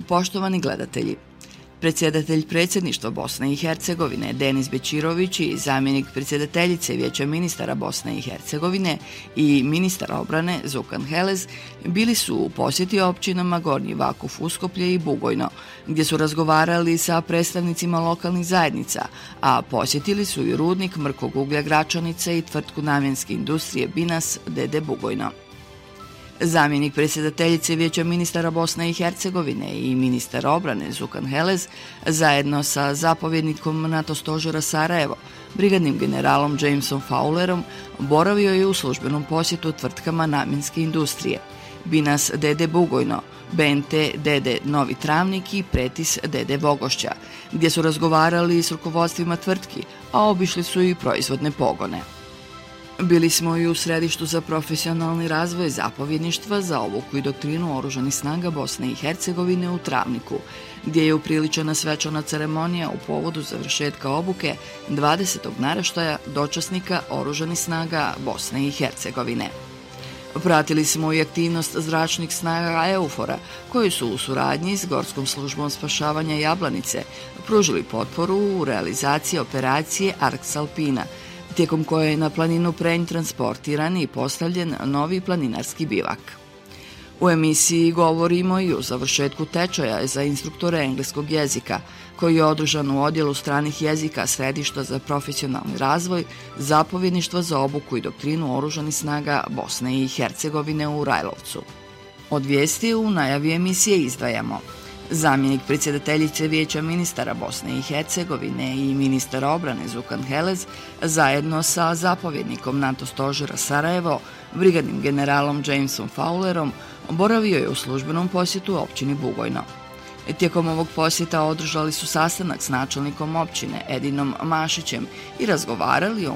Poštovani gledatelji, predsjedatelj predsjedništva Bosne i Hercegovine Denis Bećirović i zamjenik predsjedateljice Vijeća ministara Bosne i Hercegovine i ministar obrane Zukan Helez bili su u posjeti općinama Gornji Vakuf, Uskoplje i Bugojno, gdje su razgovarali sa predstavnicima lokalnih zajednica, a posjetili su i rudnik mrkog uglja Gračanica i tvrtku namjenske industrije Binas d.d. Bugojno. Zamjenik predsjedateljice Vijeća ministara Bosne i Hercegovine i ministar obrane Zukan Helez zajedno sa zapovjednikom NATO stožera Sarajevo, brigadnim generalom Jamesom Fowlerom, boravio je u službenom posjetu tvrtkama namjenske industrije Binas d.d. Bugojno, BNT d.d. Novi Travnik i Pretis d.d. Bogošća, gdje su razgovarali s rukovodstvima tvrtki, a obišli su i proizvodne pogone. Bili smo i u središtu za profesionalni razvoj zapovjedništva za obuku i doktrinu Oružanih snaga Bosne i Hercegovine u Travniku, gdje je upriličena svečana ceremonija u povodu završetka obuke 20. naraštaja dočasnika Oružanih snaga Bosne i Hercegovine. Pratili smo i aktivnost zračnih snaga EUFOR-a, koji su u suradnji s Gorskom službom spašavanja Jablanice pružili potporu u realizaciji operacije Arks Alpina, tijekom koje je na planinu Prenj transportiran i postavljen novi planinarski bivak. U emisiji govorimo i o završetku tečaja za instruktore engleskog jezika, koji je održan u odjelu stranih jezika Središta za profesionalni razvoj zapovjedništva za obuku i doktrinu Oružanih snaga Bosne i Hercegovine u Rajlovcu. Od vijesti u najavi emisije izdvajamo: zamjenik predsjedateljice Vijeća ministara Bosne i Hercegovine i ministar obrane Zukan Helez zajedno sa zapovjednikom NATO stožera Sarajevo, brigadnim generalom Jamesom Fowlerom, boravio je u službenom posjetu općini Bugojno. Tijekom ovog posjeta održali su sastanak s načelnikom općine Edinom Mašićem i razgovarali o